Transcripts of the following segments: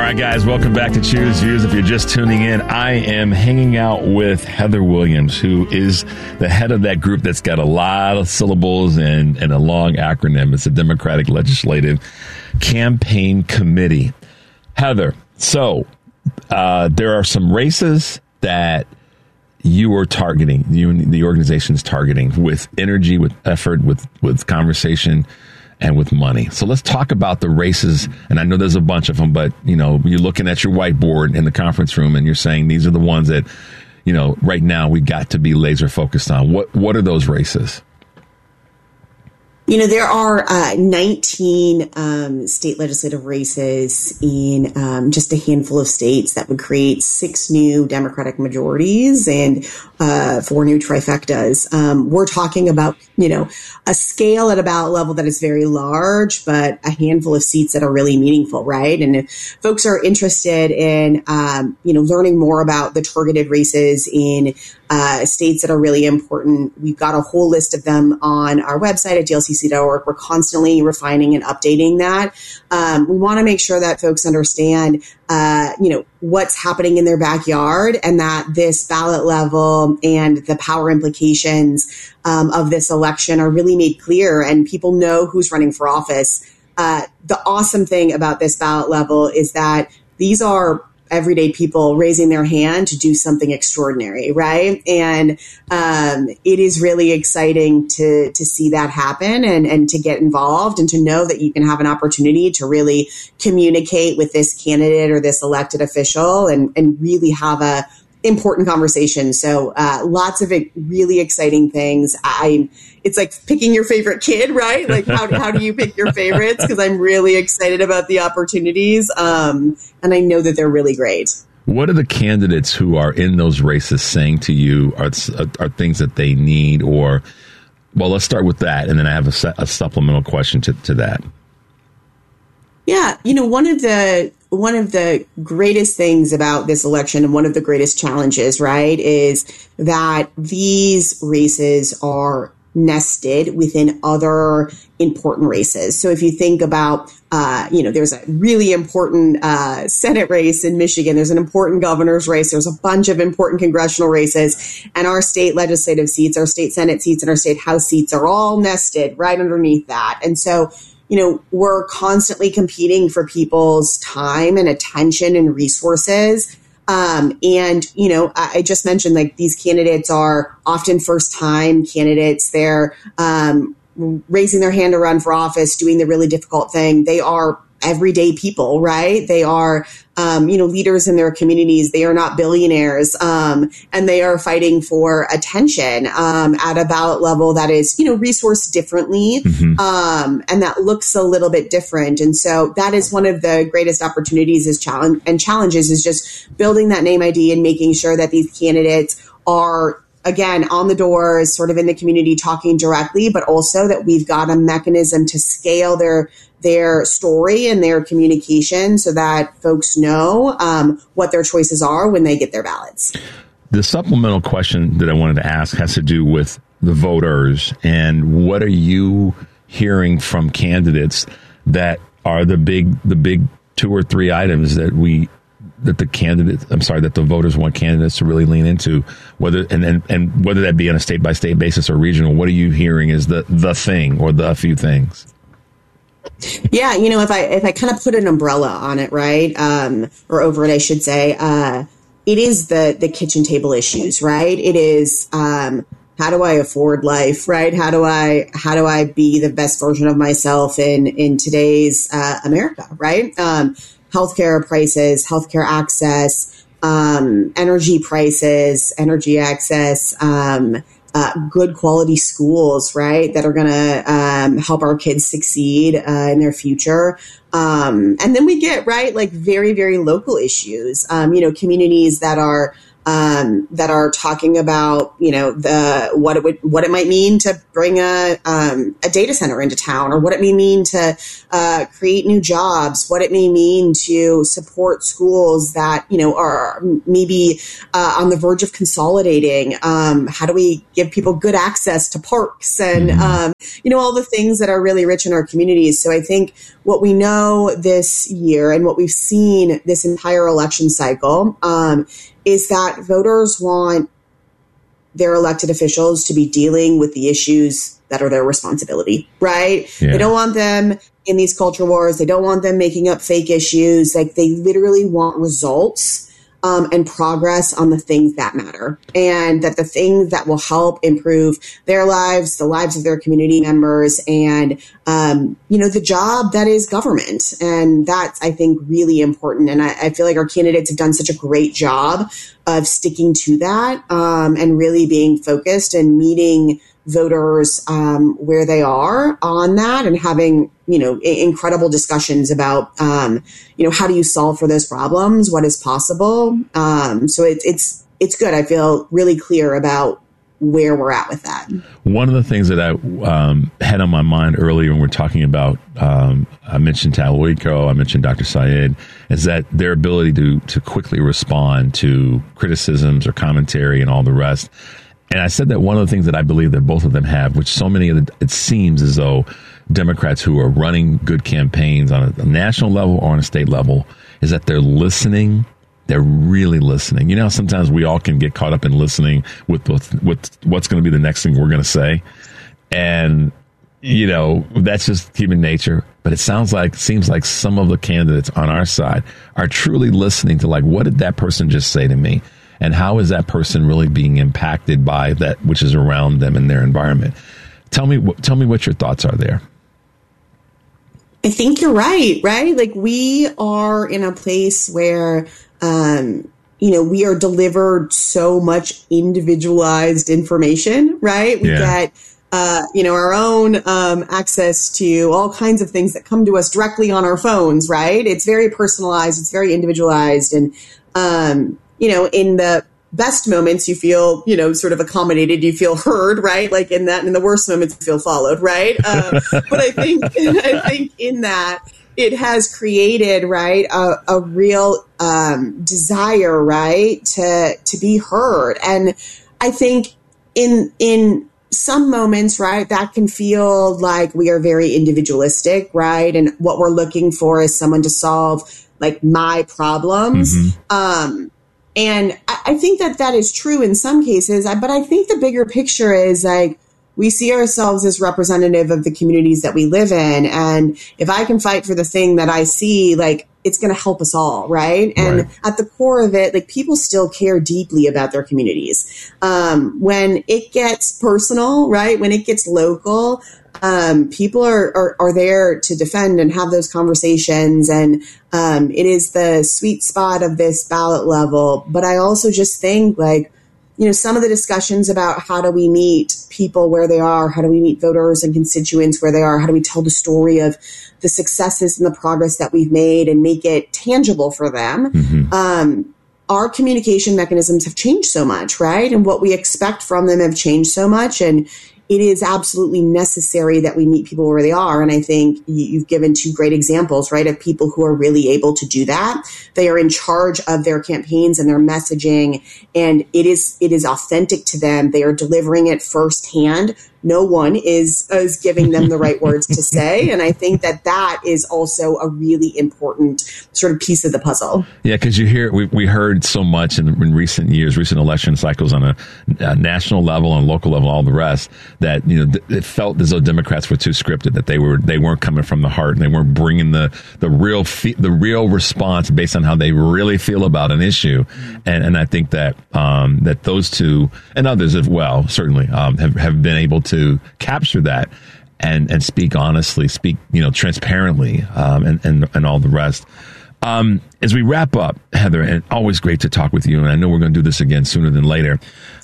right, guys, welcome back to Choose Views. If you're just tuning in, I am hanging out with Heather Williams, who is the head of that group that's got a lot of syllables and a long acronym. It's the Democratic Legislative Campaign Committee. Heather, so there are some races that you are targeting, you and the organization is targeting with energy, with effort, with conversation, and with money. So let's talk about the races. And I know there's a bunch of them, but, you know, you're looking at your whiteboard in the conference room and you're saying these are the ones that, you know, right now we got to be laser focused on. What are those races? You know, there are 19 state legislative races in just a handful of states that would create 6 new Democratic majorities and 4 new trifectas. We're talking about, you know, a scale at a ballot level that is very large, but a handful of seats that are really meaningful, right? And if folks are interested in, you know, learning more about the targeted races in states that are really important, we've got a whole list of them on our website at dlcc.org. We're constantly refining and updating that. We want to make sure that folks understand, you know, what's happening in their backyard and that this ballot level and the power implications of this election are really made clear and people know who's running for office. The awesome thing about this ballot level is that these are everyday people raising their hand to do something extraordinary, right? And it is really exciting to see that happen and to get involved and to know that you can have an opportunity to really communicate with this candidate or this elected official and really have a important conversation. So lots of really exciting things. It's like picking your favorite kid, right? Like how do you pick your favorites? Because I'm really excited about the opportunities, and I know that they're really great. What are the candidates who are in those races saying to you are things that they need? Or, well, let's start with that, and then I have a supplemental question to that. Yeah, you know, one of the greatest things about this election and one of the greatest challenges, right, is that these races are nested within other important races. So if you think about, you know, there's a really important Senate race in Michigan. There's an important governor's race. There's a bunch of important congressional races. And our state legislative seats, our state Senate seats, and our state House seats are all nested right underneath that. And so, you know, we're constantly competing for people's time and attention and resources. And, you know, I just mentioned, like, these candidates are often first-time candidates. They're raising their hand to run for office, doing the really difficult thing. They are everyday people, right? They are, you know, leaders in their communities. They are not billionaires, and they are fighting for attention at a ballot level that is, you know, resourced differently, and that looks a little bit different. And so that is one of the greatest opportunities challenges is just building that name ID and making sure that these candidates are, again, on the doors, sort of in the community, talking directly, but also that we've got a mechanism to scale their story and their communication so that folks know what their choices are when they get their ballots. The supplemental question that I wanted to ask has to do with the voters, and what are you hearing from candidates that are the big 2 or 3 items that the voters want candidates to really lean into, whether that be on a state by state basis or regional. What are you hearing is the thing or the few things? Yeah, you know, if I kind of put an umbrella on it, right, or over it, I should say, it is the kitchen table issues, right? It is how do I afford life, right? How do I be the best version of myself in today's America, right? Healthcare prices, healthcare access, energy prices, energy access, good quality schools, right, that are going to help our kids succeed in their future. And then we get, right, like very, very local issues, you know, communities that are that are talking about, what it might mean to bring a data center into town, or what it may mean to create new jobs, what it may mean to support schools that, are maybe on the verge of consolidating. How do we give people good access to parks and, all the things that are really rich in our communities. So I think what we know this year and what we've seen this entire election cycle is that voters want their elected officials to be dealing with the issues that are their responsibility, right? Yeah. They don't want them in these culture wars. They don't want them making up fake issues. Like, they literally want results and progress on the things that matter, and that the things that will help improve their lives, the lives of their community members, and, the job that is government. And that's, I think, really important. And I feel like our candidates have done such a great job of sticking to that, and really being focused and meeting voters where they are on that, and having, incredible discussions about, how do you solve for those problems? What is possible? So it's good. I feel really clear about where we're at with that. One of the things that I had on my mind earlier when we're talking about, I mentioned Talerico, I mentioned Dr. Syed, is that their ability to quickly respond to criticisms or commentary and all the rest. And I said that one of the things that I believe that both of them have, which so many of it seems as though Democrats who are running good campaigns on a national level or on a state level, is that they're listening. They're really listening. Sometimes we all can get caught up in listening with what's going to be the next thing we're going to say. And, that's just human nature. But it seems like some of the candidates on our side are truly listening to, like, what did that person just say to me? And how is that person really being impacted by that which is around them in their environment? Tell me what your thoughts are there. I think you're right? Like, we are in a place where, we are delivered so much individualized information, right? We get, our own access to all kinds of things that come to us directly on our phones, right? It's very personalized. It's very individualized. And, in the best moments, you feel, sort of accommodated, you feel heard, right? Like in the worst moments, you feel followed, right? But I think in that, it has created, right, a real desire, right, to be heard. And I think in some moments, right, that can feel like we are very individualistic, right? And what we're looking for is someone to solve, like, my problems. And I think that is true in some cases, but I think the bigger picture is, like, we see ourselves as representative of the communities that we live in. And if I can fight for the thing that I see, like, it's going to help us all, right? And at the core of it, like, people still care deeply about their communities. When it gets personal, right, when it gets local, people are there to defend and have those conversations. And it is the sweet spot of this ballot level. But I also just think, like, some of the discussions about how do we meet people where they are, how do we meet voters and constituents where they are, how do we tell the story of the successes and the progress that we've made and make it tangible for them. Our communication mechanisms have changed so much, right? And what we expect from them have changed so much. And it is absolutely necessary that we meet people where they are. And I think you've given two great examples, right, of people who are really able to do that. They are in charge of their campaigns and their messaging, and it is authentic to them. They are delivering it firsthand. No one is giving them the right words to say. And I think that is also a really important sort of piece of the puzzle. Yeah, because we heard so much in recent years, recent election cycles on a national level and local level, all the rest, that it felt as though Democrats were too scripted, that they weren't coming from the heart, and they weren't bringing the real response based on how they really feel about an issue. And I think that that those two and others as well certainly have been able to capture that and speak honestly, speak transparently, and all the rest. As we wrap up, Heather, and always great to talk with you, and I know we're going to do this again sooner than later.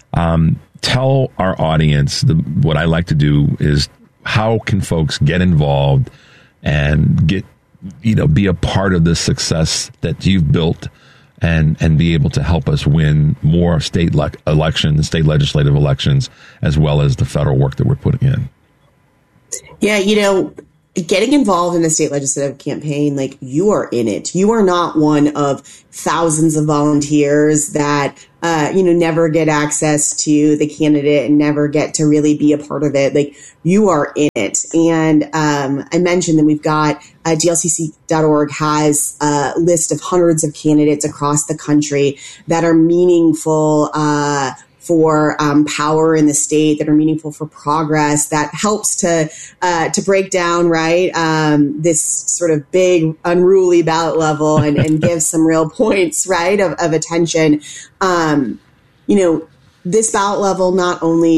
Tell our audience what I like to do is, how can folks get involved and get be a part of the success that you've built and be able to help us win more state elections, state legislative elections, as well as the federal work that we're putting in. Yeah, getting involved in a state legislative campaign, like, you are in it. You are not one of thousands of volunteers that, never get access to the candidate and never get to really be a part of it. Like, you are in it. And I mentioned that we've got DLCC.org has a list of hundreds of candidates across the country that are meaningful for power in the state, that are meaningful for progress, that helps to break down, right, this sort of big, unruly ballot level and give some real points, right, of attention. This ballot level not only